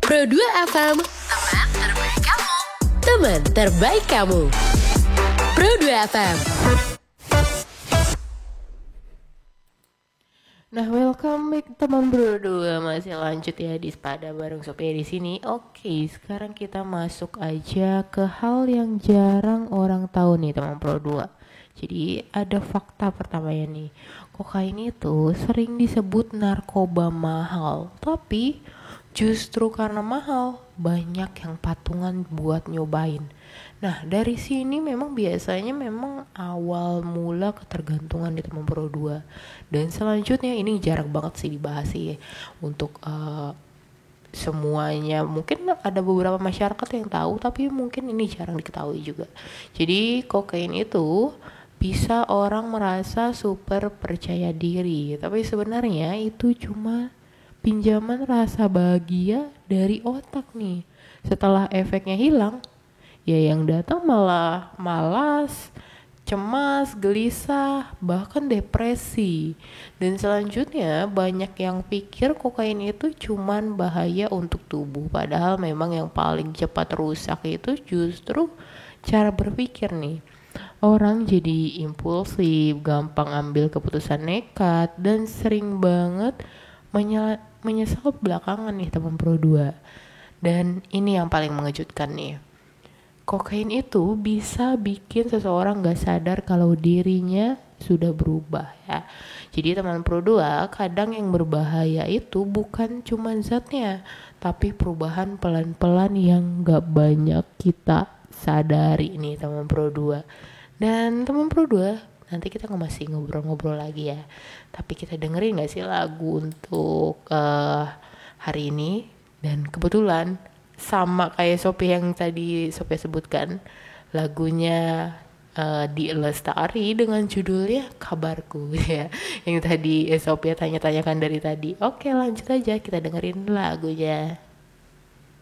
Pro 2 FM, Teman terbaik kamu. teman terbaik kamu. Pro 2 FM. Nah, welcome back teman berdua, masih lanjut ya di Sepada bareng Sophia di sini. Oke, sekarang kita masuk aja ke hal yang jarang orang tahu nih teman Pro 2. Jadi ada fakta pertamanya nih. Kokain itu sering disebut narkoba mahal, tapi justru karena mahal banyak yang patungan buat nyobain. Nah, dari sini memang biasanya memang awal mula ketergantungan di teman Pro 2. Dan selanjutnya ini jarang banget sih dibahas sih untuk semuanya. Mungkin ada beberapa masyarakat yang tahu, tapi mungkin ini jarang diketahui juga. Jadi kokain itu bisa orang merasa super percaya diri, tapi sebenarnya itu cuma pinjaman rasa bahagia dari otak nih. Setelah efeknya hilang, ya yang datang malah malas, cemas, gelisah, bahkan depresi. Dan selanjutnya banyak yang pikir kokain itu cuman bahaya untuk tubuh, padahal memang yang paling cepat rusak itu justru cara berpikir nih. Orang jadi impulsif, gampang ambil keputusan nekat, dan sering banget menyesal belakangan nih teman Pro 2. Dan ini yang paling mengejutkan nih. Kokain itu bisa bikin seseorang gak sadar kalau dirinya sudah berubah ya. Jadi teman Pro 2, kadang yang berbahaya itu bukan cuma zatnya, tapi perubahan pelan-pelan yang gak banyak kita sadari nih teman Pro 2. Dan teman Pro 2, nanti kita masih ngobrol-ngobrol lagi ya. Tapi kita dengerin gak sih lagu untuk hari ini? Dan kebetulan sama kayak Sophie yang tadi Sophie sebutkan, lagunya di Lestari dengan judulnya Kabarku ya, yang tadi Sophie tanya-tanyakan dari tadi. Oke, lanjut aja kita dengerin lagunya.